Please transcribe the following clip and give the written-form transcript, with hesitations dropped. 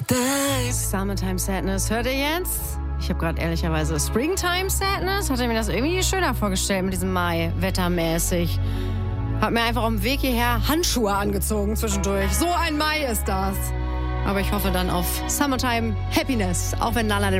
days. Summertime Sadness, hört ihr jetzt? Ich habe gerade ehrlicherweise Springtime Sadness, hatte mir das irgendwie schöner vorgestellt mit diesem Mai, wettermäßig. Hab mir einfach auf dem Weg hierher Handschuhe angezogen zwischendurch. So ein Mai ist das. Aber ich hoffe dann auf Summertime Happiness, auch wenn Lana Del